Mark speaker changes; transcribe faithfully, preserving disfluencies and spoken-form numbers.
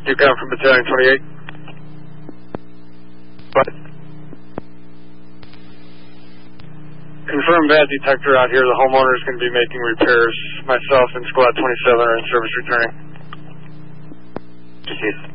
Speaker 1: You come from Battalion twenty-eight? What? Confirmed bad detector out here. The homeowner is going to be making repairs. Myself and Squad twenty-seven are in service returning.
Speaker 2: Proceed.